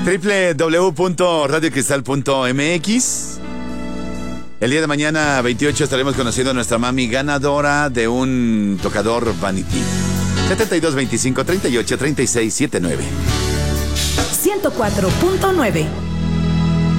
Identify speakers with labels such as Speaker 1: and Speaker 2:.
Speaker 1: www.radiocristal.mx. El día de mañana, 28, estaremos conociendo a nuestra mami ganadora de un tocador Vanity. 72 25 38 36 79.
Speaker 2: 104.9